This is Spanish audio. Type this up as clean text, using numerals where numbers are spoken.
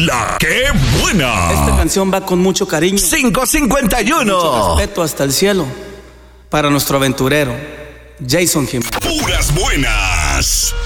La que buena. Esta canción va con mucho cariño, 551. mucho respeto hasta el cielo para nuestro aventurero Jason Jiménez. Puras buenas.